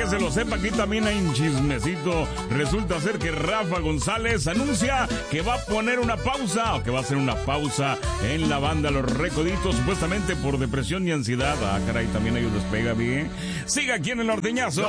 que se lo sepa, aquí también hay un chismecito. Resulta ser que Rafa González anuncia que va a poner una pausa, o que va a hacer una pausa en la banda Los Recoditos, supuestamente por depresión y ansiedad. Ah, caray, también ellos les pega bien. Siga aquí en el Norteñazo.